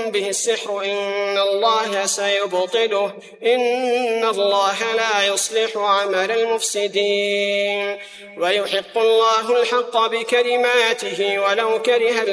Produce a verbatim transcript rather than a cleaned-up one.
به السحر إن الله سيبطله إن الله لا يصلح عمل المفسدين ويحق الله الحق بكلماته ولو كره